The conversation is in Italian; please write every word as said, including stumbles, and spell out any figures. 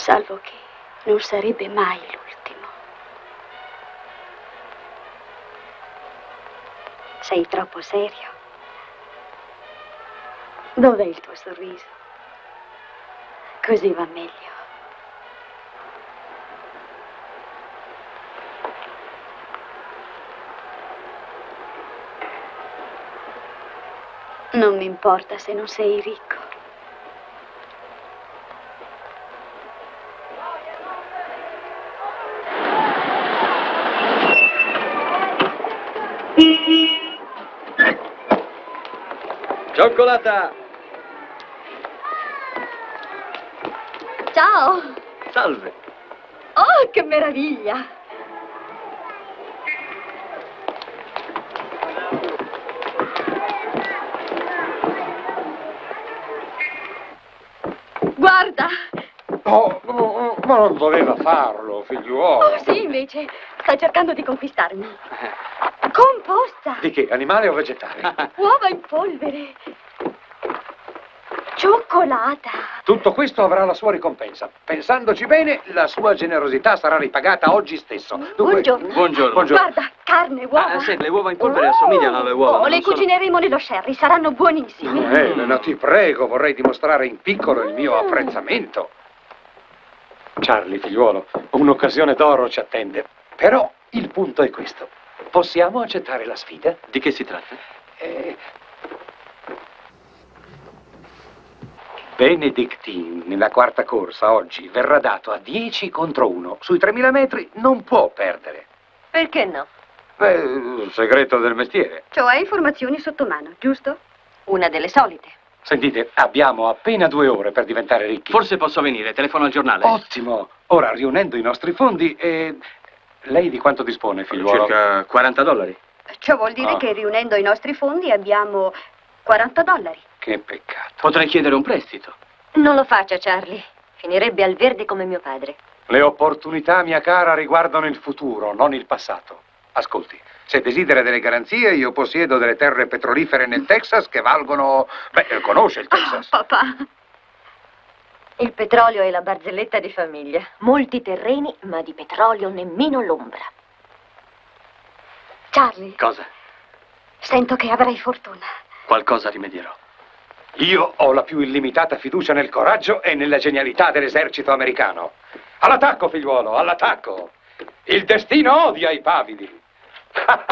salvo che non sarebbe mai l'ultimo. Sei troppo serio. Dov'è il tuo sorriso? Così va meglio. Non mi importa se non sei ricco. Cioccolata! Ciao! Salve! Oh, che meraviglia! Guarda! Oh, oh, ma non doveva farlo, figliuolo. Oh, sì, invece. Stai cercando di conquistarmi. Composta! Di che? Animale o vegetale? Uova in polvere! Cioccolata! Tutto questo avrà la sua ricompensa. Pensandoci bene, la sua generosità sarà ripagata oggi stesso. Dunque... Buongiorno. Buongiorno. Buongiorno. Guarda, carne, uova. Ah, sì, le uova in polvere assomigliano alle uova. Oh, ma le non sono- cucineremo nello sherry, saranno buonissime. Elena, ti prego, vorrei dimostrare in piccolo il mio apprezzamento. Charlie, figliuolo, un'occasione d'oro ci attende. Però il punto è questo. Possiamo accettare la sfida? Di che si tratta? Eh... Benedictine, nella quarta corsa, oggi, verrà dato a dieci contro uno. Sui tremila metri non può perdere. Perché no? Beh, segreto del mestiere. Cioè informazioni sotto mano, giusto? Una delle solite. Sentite, abbiamo appena due ore per diventare ricchi. Forse posso venire, telefono al giornale. Ottimo! Ora, riunendo i nostri fondi, eh, lei di quanto dispone, figliuolo? Circa quaranta dollari. Ciò vuol dire Ah. che riunendo i nostri fondi abbiamo quaranta dollari. Che peccato. Potrei chiedere un prestito. Non lo faccia, Charlie. Finirebbe al verde come mio padre. Le opportunità, mia cara, riguardano il futuro, non il passato. Ascolti, se desidera delle garanzie, io possiedo delle terre petrolifere nel Texas che valgono... Beh, conosce il Texas. Ah, papà. Il petrolio è la barzelletta di famiglia. Molti terreni, ma di petrolio nemmeno l'ombra. Charlie, Cosa? sento che avrai fortuna. Qualcosa rimedierò. Io ho la più illimitata fiducia nel coraggio e nella genialità dell'esercito americano. All'attacco, figliuolo, all'attacco! Il destino odia i pavidi.